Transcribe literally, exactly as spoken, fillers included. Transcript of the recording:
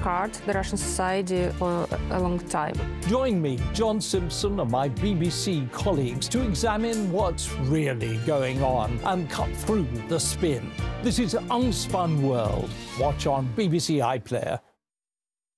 scarred the Russian society for a long time. Join me, John Simpson, and my B B C colleagues to examine what's really going on and cut through the spin. This is Unspun World. Watch on B B C iPlayer.